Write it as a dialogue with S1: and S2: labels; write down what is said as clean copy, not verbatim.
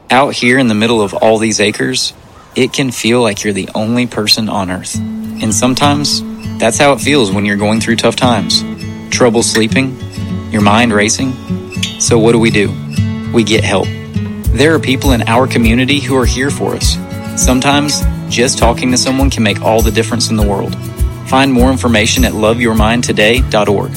S1: Out here in the middle of all these acres, it can feel like you're the only person on earth. And sometimes, that's how it feels when you're going through tough times. Trouble sleeping, your mind racing. So what do? We get help. There are people in our community who are here for us. Sometimes, just talking to someone can make all the difference in the world. Find more information at loveyourmindtoday.org.